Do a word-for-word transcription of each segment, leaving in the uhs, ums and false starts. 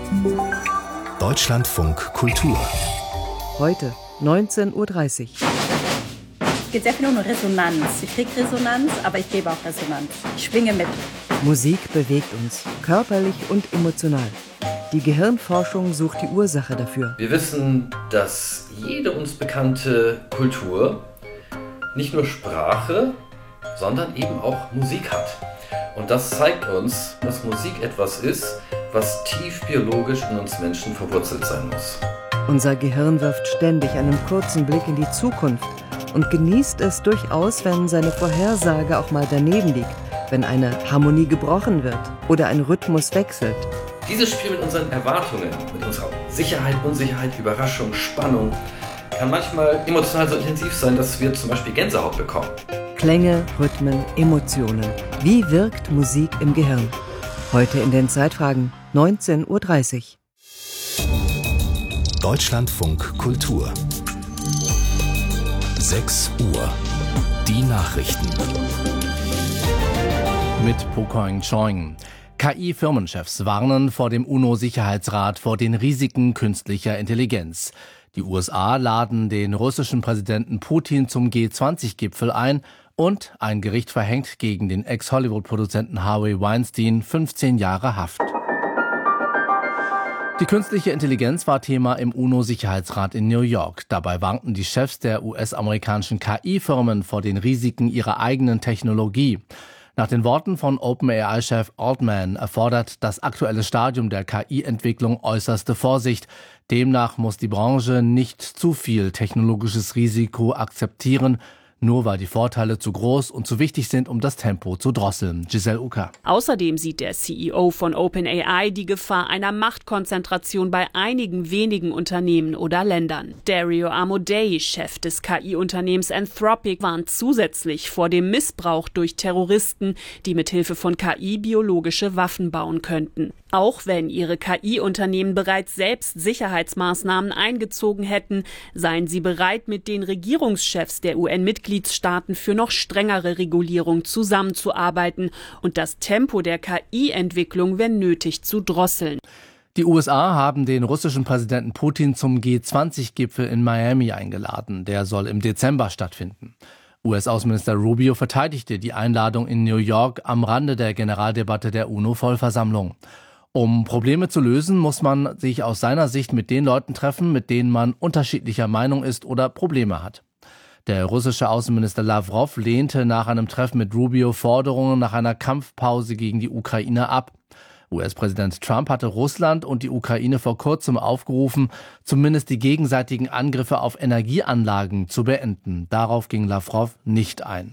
Deutschlandfunk Kultur. Heute neunzehn Uhr dreißig. Es geht sehr viel um Resonanz. Ich kriege Resonanz, aber ich gebe auch Resonanz. Ich schwinge mit. Musik bewegt uns, körperlich und emotional. Die Gehirnforschung sucht die Ursache dafür. Wir wissen, dass jede uns bekannte Kultur nicht nur Sprache, sondern eben auch Musik hat. Und das zeigt uns, dass Musik etwas ist, was tief biologisch in uns Menschen verwurzelt sein muss. Unser Gehirn wirft ständig einen kurzen Blick in die Zukunft und genießt es durchaus, wenn seine Vorhersage auch mal daneben liegt, wenn eine Harmonie gebrochen wird oder ein Rhythmus wechselt. Dieses Spiel mit unseren Erwartungen, mit unserer Sicherheit, Unsicherheit, Überraschung, Spannung, kann manchmal emotional so intensiv sein, dass wir zum Beispiel Gänsehaut bekommen. Klänge, Rhythmen, Emotionen. Wie wirkt Musik im Gehirn? Heute in den Zeitfragen neunzehn Uhr dreißig. Deutschlandfunk Kultur. sechs Uhr. Die Nachrichten. Mit Pokoing Choing. K I-Firmenchefs warnen vor dem UNO-Sicherheitsrat vor den Risiken künstlicher Intelligenz. Die U S A laden den russischen Präsidenten Putin zum G zwanzig Gipfel ein und ein Gericht verhängt gegen den Ex-Hollywood-Produzenten Harvey Weinstein fünfzehn Jahre Haft. Die künstliche Intelligenz war Thema im UNO-Sicherheitsrat in New York. Dabei warnten die Chefs der U S-amerikanischen K I-Firmen vor den Risiken ihrer eigenen Technologie. Nach den Worten von OpenAI-Chef Altman erfordert das aktuelle Stadium der K I-Entwicklung äußerste Vorsicht. Demnach muss die Branche nicht zu viel technologisches Risiko akzeptieren, nur weil die Vorteile zu groß und zu wichtig sind, um das Tempo zu drosseln. Giselle Ucker. Außerdem sieht der C E O von OpenAI die Gefahr einer Machtkonzentration bei einigen wenigen Unternehmen oder Ländern. Dario Amodei, Chef des K I-Unternehmens Anthropic, warnt zusätzlich vor dem Missbrauch durch Terroristen, die mithilfe von K I biologische Waffen bauen könnten. Auch wenn ihre K I-Unternehmen bereits selbst Sicherheitsmaßnahmen eingezogen hätten, seien sie bereit, mit den Regierungschefs der U N-Mitgliedstaaten für noch strengere Regulierung zusammenzuarbeiten und das Tempo der K I-Entwicklung, wenn nötig, zu drosseln. Die U S A haben den russischen Präsidenten Putin zum G zwanzig Gipfel in Miami eingeladen. Der soll im Dezember stattfinden. U S-Außenminister Rubio verteidigte die Einladung in New York am Rande der Generaldebatte der UNO-Vollversammlung. Um Probleme zu lösen, muss man sich aus seiner Sicht mit den Leuten treffen, mit denen man unterschiedlicher Meinung ist oder Probleme hat. Der russische Außenminister Lavrov lehnte nach einem Treffen mit Rubio Forderungen nach einer Kampfpause gegen die Ukraine ab. U S-Präsident Trump hatte Russland und die Ukraine vor kurzem aufgerufen, zumindest die gegenseitigen Angriffe auf Energieanlagen zu beenden. Darauf ging Lavrov nicht ein.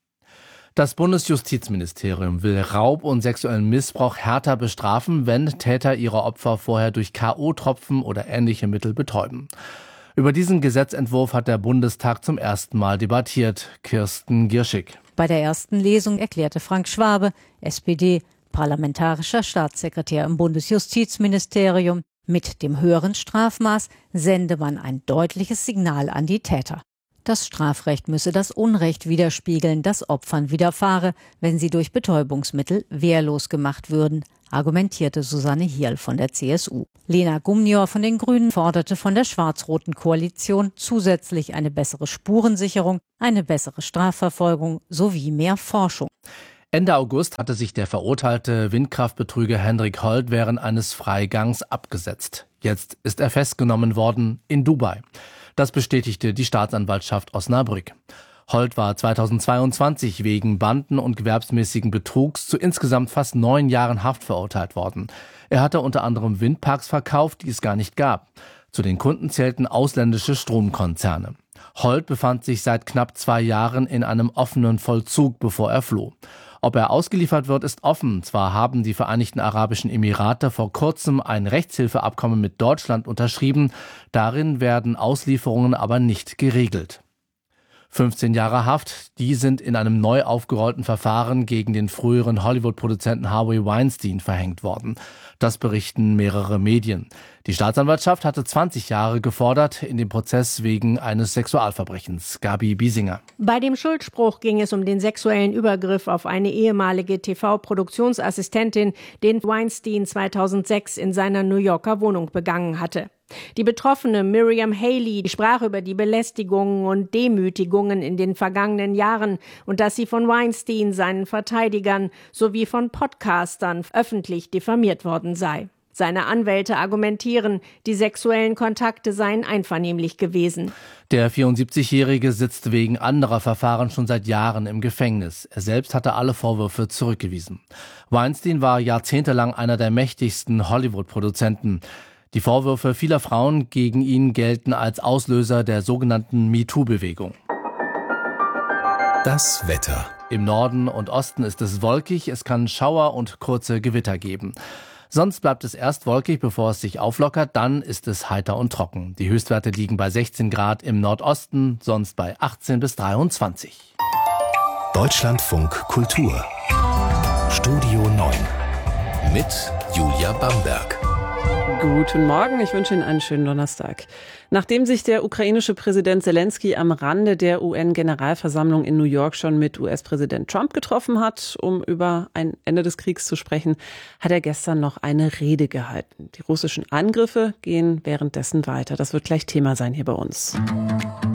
Das Bundesjustizministerium will Raub und sexuellen Missbrauch härter bestrafen, wenn Täter ihre Opfer vorher durch K O-Tropfen oder ähnliche Mittel betäuben. Über diesen Gesetzentwurf hat der Bundestag zum ersten Mal debattiert. Kirsten Gierschig. Bei der ersten Lesung erklärte Frank Schwabe, S P D, parlamentarischer Staatssekretär im Bundesjustizministerium, mit dem höheren Strafmaß sende man ein deutliches Signal an die Täter. Das Strafrecht müsse das Unrecht widerspiegeln, das Opfern widerfahre, wenn sie durch Betäubungsmittel wehrlos gemacht würden, argumentierte Susanne Hierl von der C S U. Lena Gumnior von den Grünen forderte von der schwarz-roten Koalition zusätzlich eine bessere Spurensicherung, eine bessere Strafverfolgung sowie mehr Forschung. Ende August hatte sich der verurteilte Windkraftbetrüger Hendrik Holt während eines Freigangs abgesetzt. Jetzt ist er festgenommen worden in Dubai. Das bestätigte die Staatsanwaltschaft Osnabrück. Holt war zweitausendzweiundzwanzig wegen Banden- und gewerbsmäßigen Betrugs zu insgesamt fast neun Jahren Haft verurteilt worden. Er hatte unter anderem Windparks verkauft, die es gar nicht gab. Zu den Kunden zählten ausländische Stromkonzerne. Holt befand sich seit knapp zwei Jahren in einem offenen Vollzug, bevor er floh. Ob er ausgeliefert wird, ist offen. Zwar haben die Vereinigten Arabischen Emirate vor kurzem ein Rechtshilfeabkommen mit Deutschland unterschrieben. Darin werden Auslieferungen aber nicht geregelt. fünfzehn Jahre Haft, die sind in einem neu aufgerollten Verfahren gegen den früheren Hollywood-Produzenten Harvey Weinstein verhängt worden. Das berichten mehrere Medien. Die Staatsanwaltschaft hatte zwanzig Jahre gefordert in dem Prozess wegen eines Sexualverbrechens. Gabi Biesinger. Bei dem Schuldspruch ging es um den sexuellen Übergriff auf eine ehemalige T V-Produktionsassistentin, den Weinstein zweitausendsechs in seiner New Yorker Wohnung begangen hatte. Die Betroffene Miriam Haley sprach über die Belästigungen und Demütigungen in den vergangenen Jahren und dass sie von Weinstein, seinen Verteidigern sowie von Podcastern öffentlich diffamiert worden sei. Seine Anwälte argumentieren, die sexuellen Kontakte seien einvernehmlich gewesen. Der vierundsiebzigjährige sitzt wegen anderer Verfahren schon seit Jahren im Gefängnis. Er selbst hatte alle Vorwürfe zurückgewiesen. Weinstein war jahrzehntelang einer der mächtigsten Hollywood-Produzenten. Die Vorwürfe vieler Frauen gegen ihn gelten als Auslöser der sogenannten MeToo-Bewegung. Das Wetter. Im Norden und Osten ist es wolkig, es kann Schauer und kurze Gewitter geben. Sonst bleibt es erst wolkig, bevor es sich auflockert, dann ist es heiter und trocken. Die Höchstwerte liegen bei sechzehn Grad im Nordosten, sonst bei achtzehn bis dreiundzwanzig. Deutschlandfunk Kultur. Studio neun. Mit Julia Bamberg. Guten Morgen, ich wünsche Ihnen einen schönen Donnerstag. Nachdem sich der ukrainische Präsident Zelensky am Rande der U N-Generalversammlung in New York schon mit U S-Präsident Trump getroffen hat, um über ein Ende des Kriegs zu sprechen, hat er gestern noch eine Rede gehalten. Die russischen Angriffe gehen währenddessen weiter. Das wird gleich Thema sein hier bei uns.